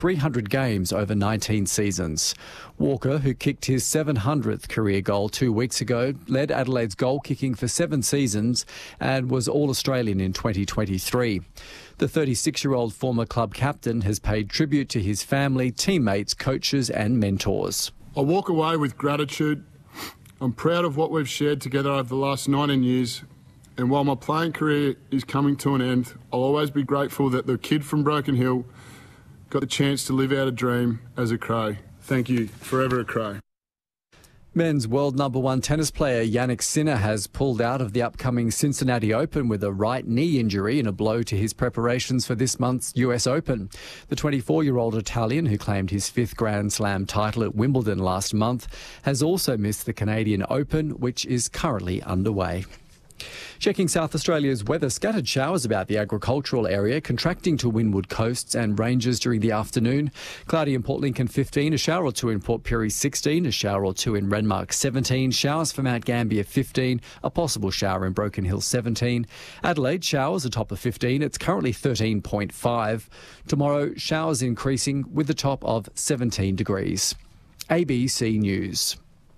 300 games over 19 seasons. Walker, who kicked his 700th career goal 2 weeks ago, led Adelaide's goal kicking for 7 seasons and was All-Australian in 2023. The 36-year-old former club captain has paid tribute to his family, teammates, coaches and mentors. I walk away with gratitude. I'm proud of what we've shared together over the last 19 years. And while my playing career is coming to an end, I'll always be grateful that the kid from Broken Hill got the chance to live out a dream as a Crow. Thank you. Forever a Crow. Men's world number 1 tennis player Jannik Sinner has pulled out of the upcoming Cincinnati Open with a right knee injury in a blow to his preparations for this month's US Open. The 24-year-old Italian, who claimed his 5th Grand Slam title at Wimbledon last month, has also missed the Canadian Open, which is currently underway. Checking South Australia's weather, scattered showers about the agricultural area, contracting to windward coasts and ranges during the afternoon. Cloudy in Port Lincoln 15, a shower or 2 in Port Pirie 16, a shower or 2 in Renmark 17, showers for Mount Gambier 15, a possible shower in Broken Hill 17. Adelaide showers, a top of 15, it's currently 13.5. Tomorrow, showers increasing with a top of 17 degrees. ABC News.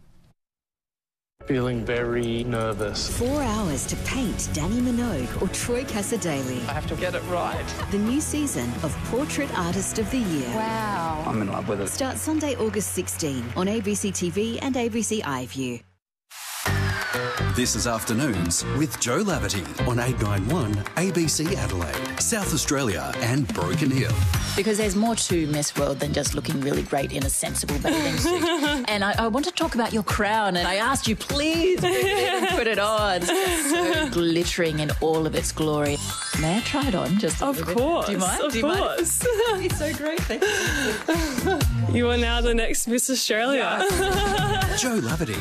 Feeling very nervous. 4 hours to paint Danny Minogue or Troy Cassar-Daley. I have to get it right. The new season of Portrait Artist of the Year. Wow. I'm in love with it. Starts Sunday, August 16 on ABC TV and ABC iView. This is Afternoons with Joe Laverty on 891 ABC Adelaide, South Australia and Broken Hill. Because there's more to Miss World than just looking really great in a sensible bathing suit. And I want to talk about your crown, and I asked you, please, put it on. It's so glittering in all of its glory. May I try it on? Just a Of little course. bit? Do you mind? Of course. It's so great. Thank you. You are now the next Miss Australia. Joe Laverty.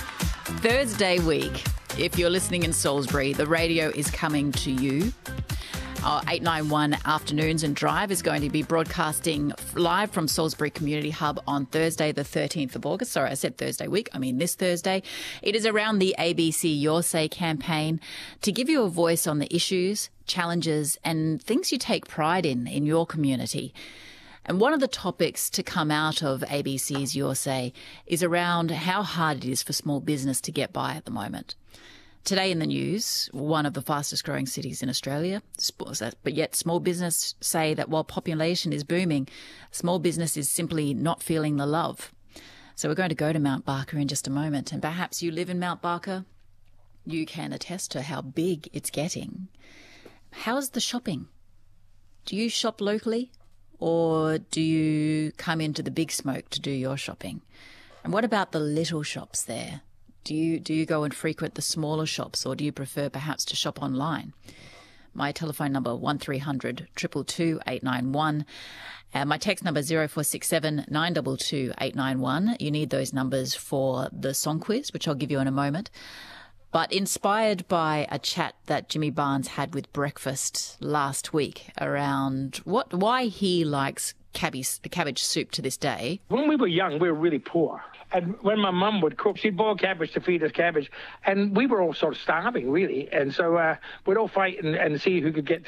Thursday week, if you're listening in Salisbury, the radio is coming to you. Our 891 Afternoons and Drive is going to be broadcasting live from Salisbury Community Hub on Thursday, the 13th of August. Sorry, I said Thursday week. I mean this Thursday. It is around the ABC Your Say campaign to give you a voice on the issues, challenges and things you take pride in your community. And one of the topics to come out of ABC's Your Say is around how hard it is for small business to get by at the moment. Today in the news, one of the fastest growing cities in Australia, but yet small business say that while population is booming, small business is simply not feeling the love. So we're going to go to Mount Barker in just a moment, and perhaps you live in Mount Barker. You can attest to how big it's getting. How's the shopping? Do you shop locally? Or do you come into the big smoke to do your shopping? And what about the little shops there? Do you go and frequent the smaller shops, or do you prefer perhaps to shop online? My telephone number 1300 222 891. My text number 0467 922 891. You need those numbers for the song quiz, which I'll give you in a moment. But inspired by a chat that Jimmy Barnes had with Breakfast last week around why he likes cabbage soup to this day. When we were young, we were really poor. And when my mum would cook, she'd boil cabbage to feed us cabbage. And we were all sort of starving, really. And so we'd all fight and see who could get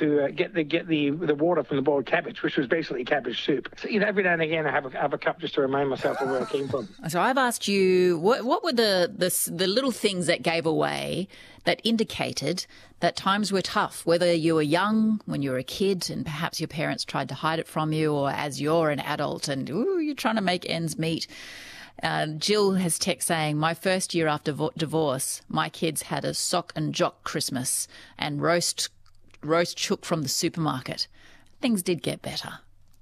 the water from the boiled cabbage, which was basically cabbage soup. So, every now and again I have a cup just to remind myself of where I came from. So I've asked you, what were the little things that gave away that indicated that times were tough, whether you were young, when you were a kid, and perhaps your parents tried to hide it from you, or as you're an adult and you're trying to make ends meet. Jill has text saying, my first year after divorce, my kids had a sock and jock Christmas and roast chook from the supermarket. Things did get better.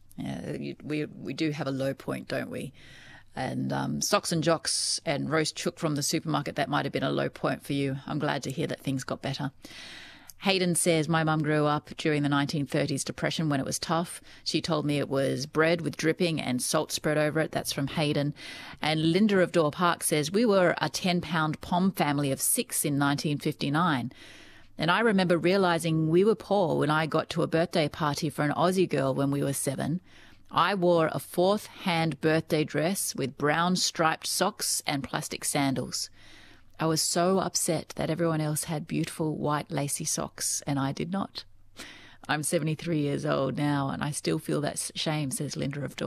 We do have a low point, don't we? And socks and jocks and roast chook from the supermarket, that might have been a low point for you. I'm glad to hear that things got better. Hayden says, my mum grew up during the 1930s depression when it was tough. She told me it was bread with dripping and salt spread over it. That's from Hayden. And Linda of Door Park says, we were a 10-pound POM family of 6 in 1959. And I remember realising we were poor when I got to a birthday party for an Aussie girl when we were 7. I wore a 4th-hand birthday dress with brown striped socks and plastic sandals. I was so upset that everyone else had beautiful white lacy socks and I did not. I'm 73 years old now and I still feel that shame, says Linda of Dorset.